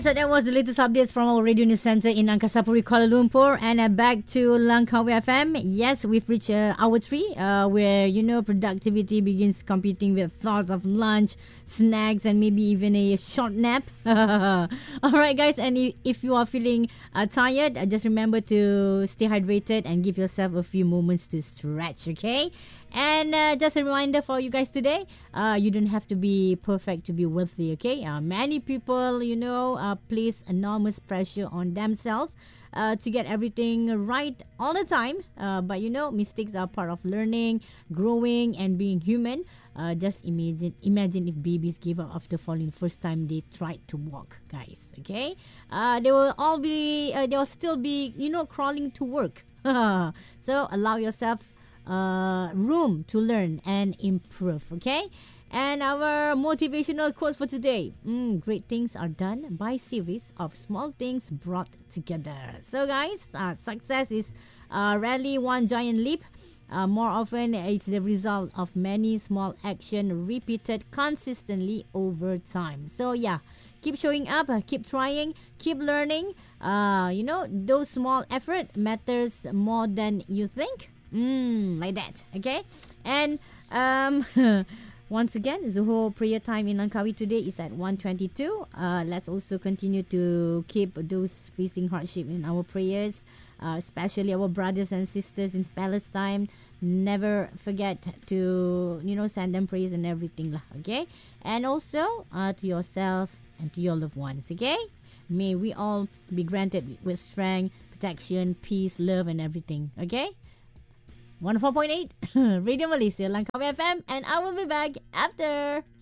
so that was the latest updates from our Radio News Center in Angkasa Puri, Kuala Lumpur. And back to Langkawi FM. Yes, we've reached hour 3, where, productivity begins competing with thoughts of lunch, snacks, and maybe even a short nap. All right, guys. And if you are feeling tired, just remember to stay hydrated and give yourself a few moments to stretch, okay? And just a reminder for you guys today, you don't have to be perfect to be wealthy, okay? Many people, place enormous pressure on themselves to get everything right all the time. But, mistakes are part of learning, growing, and being human. Just imagine if babies gave up after falling first time they tried to walk, guys, okay? They will still be, crawling to work. So allow yourself room to learn and improve, okay? And our motivational quote for today: great things are done by series of small things brought together. So guys, success is rarely one giant leap. More often it's the result of many small actions repeated consistently over time. So yeah, keep showing up, keep trying, keep learning. Those small effort matters more than you think. Like that, okay? And once again, Zuhur prayer time in Langkawi today is at 1:22. Let's also continue to keep those facing hardship in our prayers, especially our brothers and sisters in Palestine. Never forget to, send them praise and everything lah, okay? And also to yourself and to your loved ones, okay? May we all be granted with strength, protection, peace, love, and everything, okay? 104.8 Radio Malaysia, Langkawi FM, and I will be back after.